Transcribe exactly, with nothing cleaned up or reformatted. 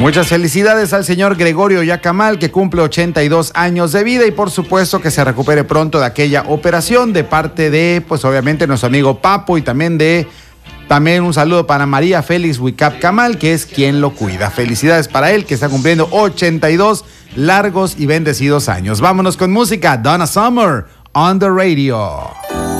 Muchas felicidades al señor Gregorio Yacamal, que cumple ochenta y dos años de vida, y por supuesto que se recupere pronto de aquella operación, de parte de, pues obviamente, nuestro amigo Papo, y también de, también un saludo para María Félix Wicap Camal, que es quien lo cuida. Felicidades para él, que está cumpliendo ochenta y dos largos y bendecidos años. Vámonos con música. Donna Summer on the radio.